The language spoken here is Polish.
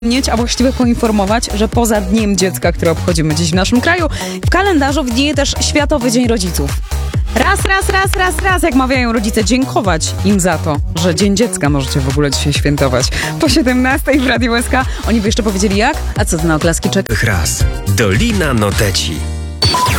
A właściwie poinformować, że poza Dniem Dziecka, który obchodzimy dziś w naszym kraju, w kalendarzu widnieje też Światowy Dzień Rodziców. Raz, jak mawiają rodzice, dziękować im za to, że Dzień Dziecka możecie w ogóle dzisiaj świętować. Po 17 w Radiu SK. Oni by jeszcze powiedzieli jak? A co to na oklaski czeka? Raz. Dolina Noteci.